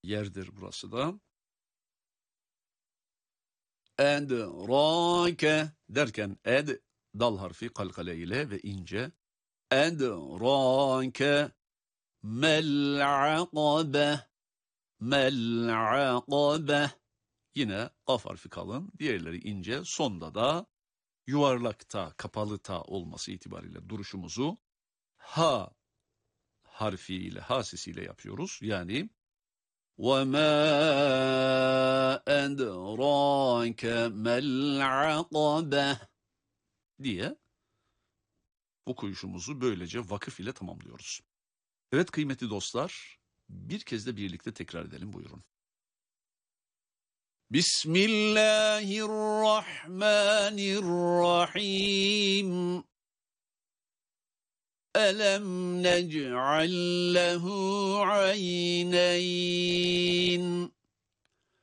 yerdir burası da. Edrake derken dal harfi kalkale ile ve ince. Edrake mel'akabe mel'akabe. Yine kaf harfi kalın, diğerleri ince. Sonda da yuvarlakta, kapalı ta olması itibariyle duruşumuzu ha harfiyle, ha sesiyle yapıyoruz. Yani وَمَا أَدْرَاكَ مَا الْعَقَبَةُ diye okuyuşumuzu böylece vakıf ile tamamlıyoruz. Evet kıymetli dostlar, bir kez de birlikte tekrar edelim, buyurun. Bismillahirrahmanirrahim. Elem nec'al lehu ayneyn